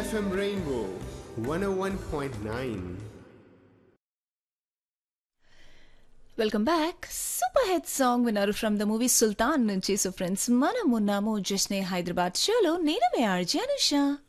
FM Rainbow 101.9. Welcome back. Super hit song విన్నారు from the movie సుల్తాన్ నుంచి. So friends, మనం ఉన్నాము జస్నే హైదరాబాద్ షోలో. నేను మీ ఆర్జే అనుష.